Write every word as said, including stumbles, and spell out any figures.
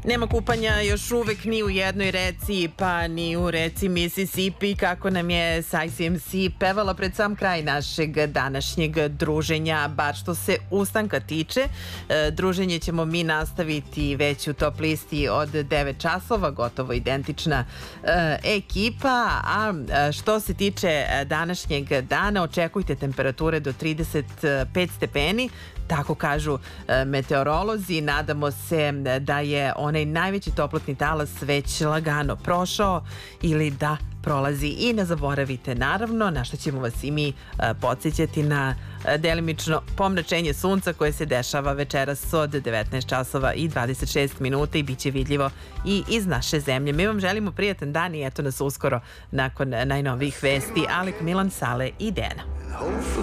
Nema kupanja još uvek ni u jednoj reci, pa ni u reci Mississippi, kako nam je S I C M C pevala pred sam kraj našeg današnjeg druženja. Bar što se ustanka tiče, druženje ćemo mi nastaviti već u top listi od devet časova, gotovo identična ekipa. A što se tiče današnjeg dana, očekujte temperature do trideset pet stepeni, tako kažu meteorolozi. Nadamo se da je onaj najveći toplotni talas već lagano prošao ili da prolazi. I ne zaboravite, naravno, na što ćemo vas i mi podsjećati, na delimično pomračenje sunca koje se dešava večeras od devetnaest časova i dvadeset šest minuta i bit će vidljivo i iz naše zemlje. Mi vam želimo prijatan dan i eto nas uskoro nakon najnovijih vesti. Alek, Milan, Sale i Dena.